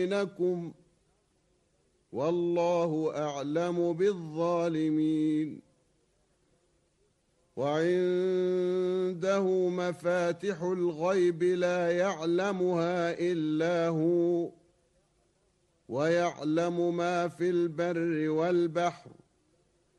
بينكم والله أعلم بالظالمين. وعنده مفاتح الغيب لا يعلمها إلا هو ويعلم ما في البر والبحر